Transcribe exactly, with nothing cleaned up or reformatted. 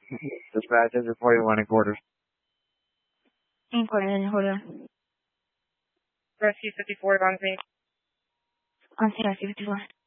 Dispatch is reporting one and quarters. In quarters, hold on. Rescue fifty-four on scene. On scene, Rescue fifty-four.